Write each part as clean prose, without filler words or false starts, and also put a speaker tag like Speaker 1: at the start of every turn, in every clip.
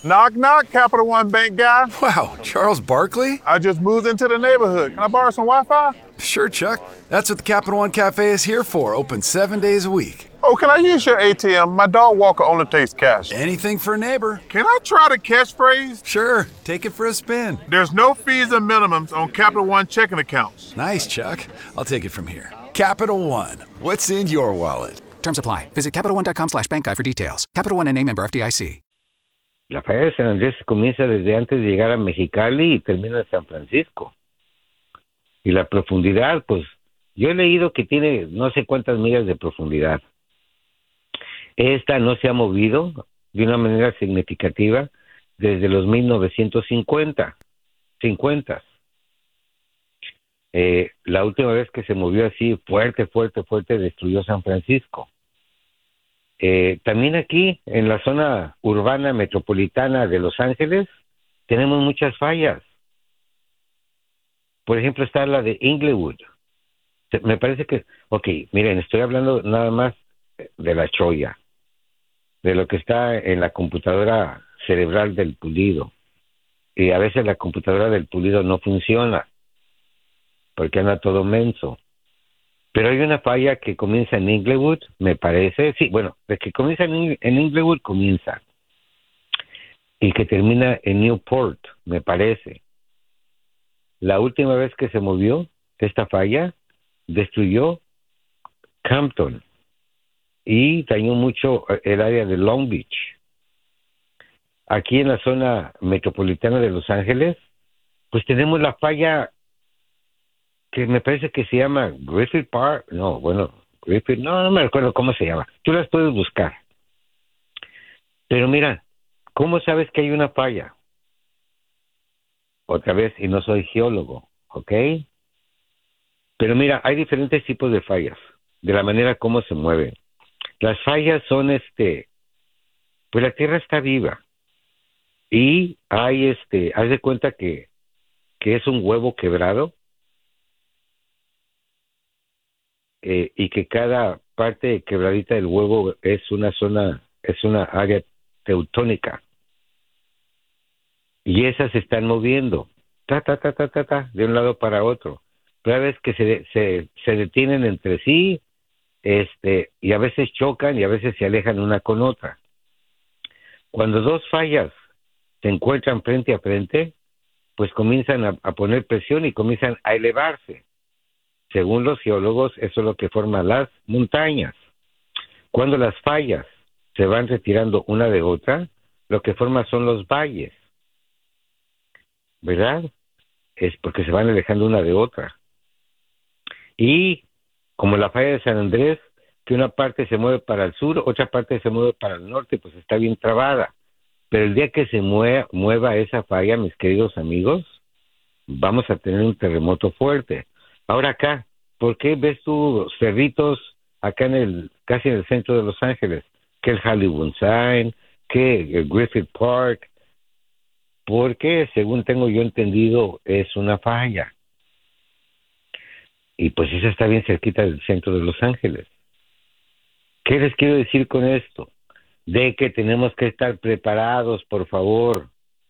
Speaker 1: Knock, knock, Capital One Bank guy.
Speaker 2: Wow, Charles Barkley?
Speaker 1: I just moved into the neighborhood. Can I borrow some Wi-Fi?
Speaker 2: Sure, Chuck. That's what the Capital One Cafe is here for, open 7 days a week.
Speaker 1: Oh, can I use your ATM? My dog Walker only takes cash.
Speaker 2: Anything for a neighbor.
Speaker 1: Can I try the catchphrase?
Speaker 2: Sure, take it for a spin.
Speaker 1: There's no fees and minimums on Capital One checking accounts.
Speaker 2: Nice, Chuck. I'll take it from here. Capital One, what's in your wallet?
Speaker 3: Terms apply. Visit CapitalOne.com/bankguide for details. Capital One NA, member FDIC.
Speaker 4: La falla de San Andrés comienza desde antes de llegar a Mexicali y termina en San Francisco. Y la profundidad, pues, yo he leído que tiene no sé cuántas millas de profundidad. Esta no se ha movido de una manera significativa desde los 1950. La última vez que se movió así fuerte, destruyó San Francisco. También aquí, en la zona urbana metropolitana de Los Ángeles, tenemos muchas fallas. Por ejemplo, está la de Inglewood. Me parece que... Ok, miren, estoy hablando nada más de la cholla, de lo que está en la computadora cerebral del pulido. Y a veces la computadora del pulido no funciona, porque anda todo menso. Pero hay una falla que comienza en Inglewood, me parece. Sí, bueno, de que comienza en Inglewood, comienza. Y que termina en Newport, me parece. La última vez que se movió esta falla, destruyó Campton y dañó mucho el área de Long Beach. Aquí en la zona metropolitana de Los Ángeles, pues tenemos la falla que me parece que se llama Griffith Park. No, bueno, Griffith, no me recuerdo cómo se llama. Tú las puedes buscar. Pero mira, ¿cómo sabes que hay una falla? Otra vez, y no soy geólogo, ¿ok? Pero mira, hay diferentes tipos de fallas, de la manera como se mueven. Las fallas son, pues la Tierra está viva. Y hay, haz de cuenta que es un huevo quebrado, y que cada parte quebradita del huevo es una área teutónica. Y esas se están moviendo, de un lado para otro. Cada vez que se detienen entre sí, y a veces chocan y a veces se alejan una con otra. Cuando dos fallas se encuentran frente a frente, pues comienzan a poner presión y comienzan a elevarse. Según los geólogos, eso es lo que forma las montañas. Cuando las fallas se van retirando una de otra, lo que forma son los valles, ¿verdad? Es porque se van alejando una de otra. Y como la falla de San Andrés, que una parte se mueve para el sur, otra parte se mueve para el norte, pues está bien trabada. Pero el día que se mueva esa falla, mis queridos amigos, vamos a tener un terremoto fuerte. Ahora acá, ¿por qué ves tú cerritos acá casi en el centro de Los Ángeles? Que el Hollywood Sign, que el Griffith Park, porque según tengo yo entendido es una falla. Y pues esa está bien cerquita del centro de Los Ángeles. ¿Qué les quiero decir con esto? De que tenemos que estar preparados, por favor.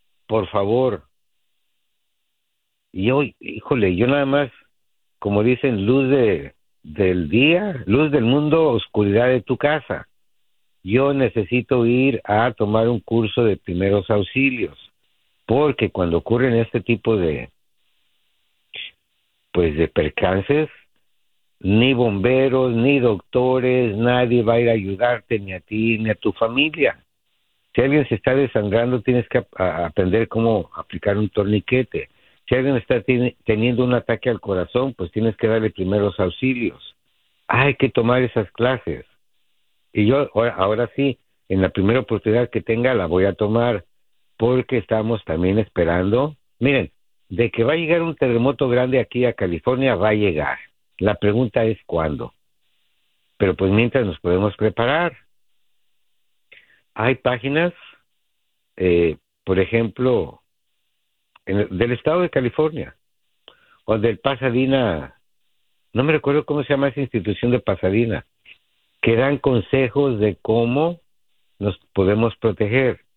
Speaker 4: Y hoy, híjole, yo nada más, como dicen, luz del día, luz del mundo, oscuridad de tu casa. Yo necesito ir a tomar un curso de primeros auxilios, porque cuando ocurren este tipo de percances, ni bomberos, ni doctores, nadie va a ir a ayudarte, ni a ti, ni a tu familia. Si alguien se está desangrando, tienes que aprender cómo aplicar un torniquete. Si alguien está teniendo un ataque al corazón, pues tienes que darle primeros auxilios. Hay que tomar esas clases. Y yo ahora sí, en la primera oportunidad que tenga, la voy a tomar, porque estamos también esperando. Miren, de que va a llegar un terremoto grande aquí a California, va a llegar. La pregunta es cuándo. Pero pues mientras nos podemos preparar. Hay páginas, por ejemplo, del estado de California, o del Pasadena, no me recuerdo cómo se llama esa institución de Pasadena, que dan consejos de cómo nos podemos proteger.